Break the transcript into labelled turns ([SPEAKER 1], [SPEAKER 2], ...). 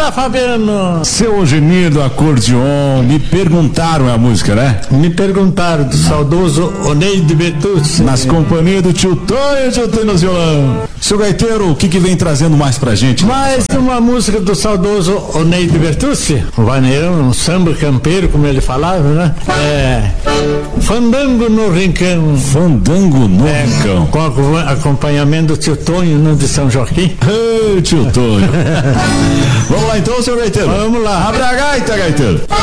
[SPEAKER 1] Fala, Fabiano.
[SPEAKER 2] Seu Ogenir do acordeon, me perguntaram a música, né?
[SPEAKER 1] Me perguntaram do saudoso Oneide Bertucci.
[SPEAKER 2] Nas companhias do tio Tonho nos violão. Seu gaiteiro, o que vem trazendo mais pra gente?
[SPEAKER 1] Mais uma música do saudoso Oneide Bertucci, o vaneirão, um samba campeiro, como ele falava, né? Fandango no Rincão.
[SPEAKER 2] Fandango no Rincão.
[SPEAKER 1] Com acompanhamento do tio Tonho, né, de São Joaquim.
[SPEAKER 2] Tio Tonho. Vamos lá então, seu gaiteiro?
[SPEAKER 1] Vamos lá.
[SPEAKER 2] Abre a gaita, gaiteiro.